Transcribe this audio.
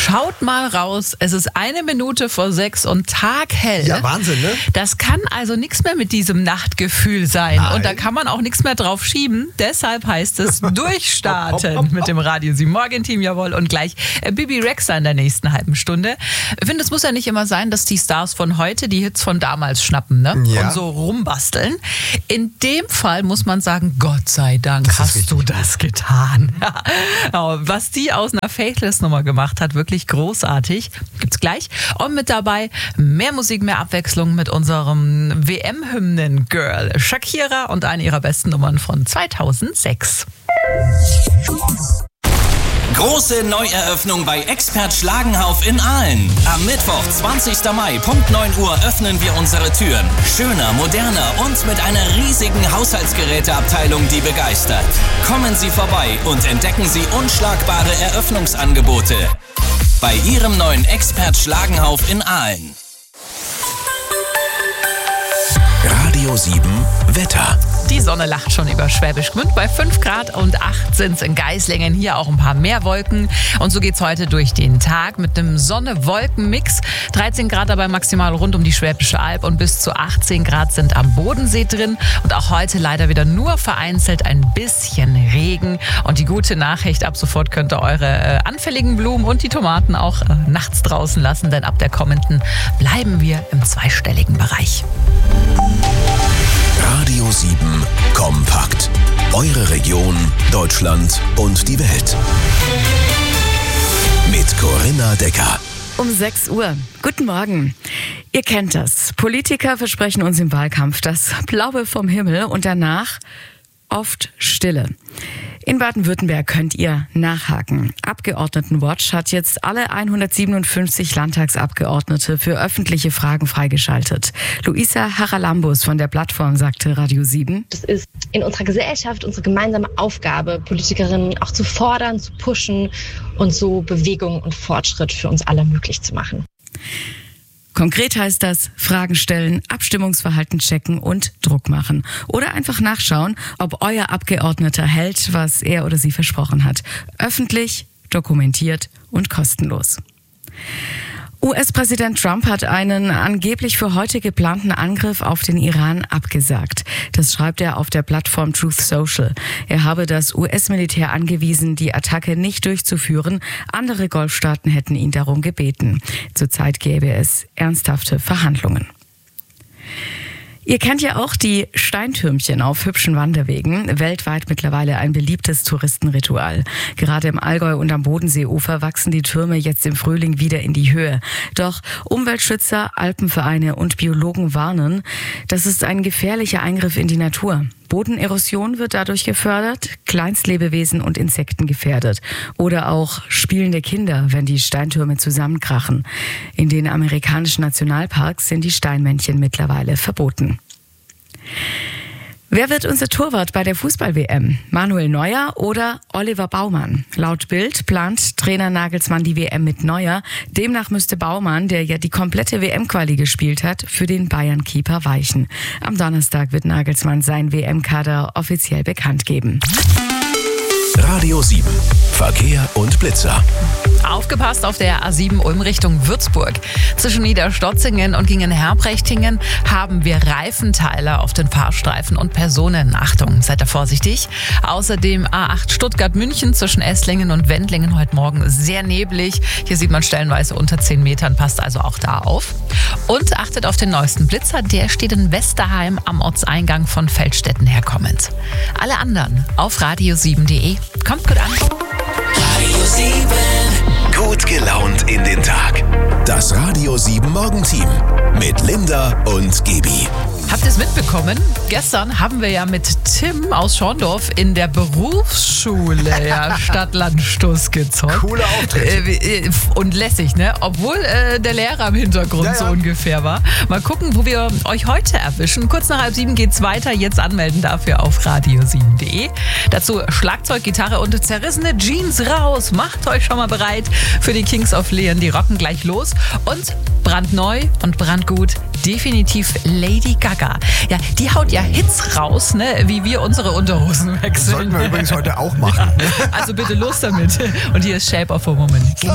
Schaut mal raus, es ist 1:01 und taghell. Ja, Wahnsinn, ne? Das kann also nichts mehr mit diesem Nachtgefühl sein. Nein. Und da kann man auch nichts mehr drauf schieben. Deshalb heißt es durchstarten mit dem Radio 7 Morgenteam, jawohl. Und gleich Bibi Rexha in der nächsten halben Stunde. Ich finde, es muss ja nicht immer sein, dass die Stars von heute die Hits von damals schnappen, ne? Ja. Und so rumbasteln. In dem Fall muss man sagen, Gott sei Dank hast du das getan. Ja. Was die aus einer Faithless-Nummer gemacht hat, wirklich großartig. Gibt's gleich. Und mit dabei mehr Musik, mehr Abwechslung mit unserem WM-Hymnen-Girl Shakira und eine ihrer besten Nummern von 2006. Große Neueröffnung bei Expert Schlagenhauf in Aalen. Am Mittwoch, 20. Mai, Punkt 9 Uhr öffnen wir unsere Türen. Schöner, moderner und mit einer riesigen Haushaltsgeräteabteilung, die begeistert. Kommen Sie vorbei und entdecken Sie unschlagbare Eröffnungsangebote bei Ihrem neuen Expert Schlagenhauf in Aalen. Radio 7 Wetter. Die Sonne lacht schon über Schwäbisch Gmünd. Bei 5 Grad und 8 sind es in Geislingen. Hier auch ein paar mehr Wolken. Und so geht's heute durch den Tag mit einem Sonne-Wolken-Mix. 13 Grad dabei maximal rund um die Schwäbische Alb und bis zu 18 Grad sind am Bodensee drin. Und auch heute leider wieder nur vereinzelt ein bisschen Regen. Und die gute Nachricht, ab sofort könnt ihr eure anfälligen Blumen und die Tomaten auch nachts draußen lassen. Denn ab der kommenden bleiben wir im zweistelligen Bereich. Radio 7 kompakt. Eure Region, Deutschland und die Welt. Mit Corinna Decker. Um 6 Uhr. Guten Morgen. Ihr kennt das. Politiker versprechen uns im Wahlkampf das Blaue vom Himmel und danach oft Stille. In Baden-Württemberg könnt ihr nachhaken. Abgeordnetenwatch hat jetzt alle 157 Landtagsabgeordnete für öffentliche Fragen freigeschaltet. Luisa Haralambus von der Plattform sagte Radio 7. Das ist in unserer Gesellschaft unsere gemeinsame Aufgabe, Politikerinnen auch zu fordern, zu pushen und so Bewegung und Fortschritt für uns alle möglich zu machen. Konkret heißt das, Fragen stellen, Abstimmungsverhalten checken und Druck machen. Oder einfach nachschauen, ob euer Abgeordneter hält, was er oder sie versprochen hat. Öffentlich, dokumentiert und kostenlos. US-Präsident Trump hat einen angeblich für heute geplanten Angriff auf den Iran abgesagt. Das schreibt er auf der Plattform Truth Social. Er habe das US-Militär angewiesen, die Attacke nicht durchzuführen. Andere Golfstaaten hätten ihn darum gebeten. Zurzeit gäbe es ernsthafte Verhandlungen. Ihr kennt ja auch die Steintürmchen auf hübschen Wanderwegen. Weltweit mittlerweile ein beliebtes Touristenritual. Gerade im Allgäu und am Bodenseeufer wachsen die Türme jetzt im Frühling wieder in die Höhe. Doch Umweltschützer, Alpenvereine und Biologen warnen, das ist ein gefährlicher Eingriff in die Natur. Bodenerosion wird dadurch gefördert, Kleinstlebewesen und Insekten gefährdet. Oder auch spielende Kinder, wenn die Steintürme zusammenkrachen. In den amerikanischen Nationalparks sind die Steinmännchen mittlerweile verboten. Wer wird unser Torwart bei der Fußball-WM? Manuel Neuer oder Oliver Baumann? Laut Bild plant Trainer Nagelsmann die WM mit Neuer. Demnach müsste Baumann, der ja die komplette WM-Quali gespielt hat, für den Bayern-Keeper weichen. Am Donnerstag wird Nagelsmann seinen WM-Kader offiziell bekannt geben. Radio 7 Verkehr und Blitzer. Aufgepasst auf der A7 Ulm Richtung Würzburg. Zwischen Niederstotzingen und Gingen-Herprechtingen haben wir Reifenteile auf den Fahrstreifen und Personen. Achtung, seid da vorsichtig. Außerdem A8 Stuttgart-München zwischen Esslingen und Wendlingen heute Morgen sehr neblig. Hier sieht man stellenweise unter 10 Metern, passt also auch da auf. Und achtet auf den neuesten Blitzer, der steht in Westerheim am Ortseingang von Feldstetten herkommend. Alle anderen auf radio7.de. Kommt gut an. Radio 7. Gut gelaunt in den Tag. Das Radio 7 Morgenteam mit Linda und Gibi. Habt ihr es mitbekommen? Gestern haben wir ja mit Tim aus Schorndorf in der Berufsschule Stadtlandstuss gezockt. Cooler Auftritt. Und lässig, ne? Obwohl der Lehrer im Hintergrund so ungefähr war. Mal gucken, wo wir euch heute erwischen. Kurz nach 6:30 geht's weiter. Jetzt anmelden dafür auf radio7.de. Dazu Schlagzeug, Gitarre und zerrissene Jeans raus. Macht euch schon mal bereit für die Kings of Leon. Die rocken gleich los. Und brandneu und brandgut, definitiv Lady Gaga. Ja, die haut ja Hits raus, ne, wie wir unsere Unterhosen wechseln. Sollten wir übrigens heute auch machen. Also bitte los damit. Und hier ist Shape of a Woman.